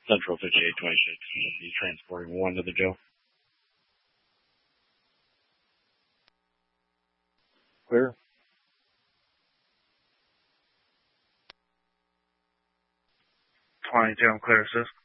Central 5826. He's transporting one to the jail. Clear. I'm clear, assist.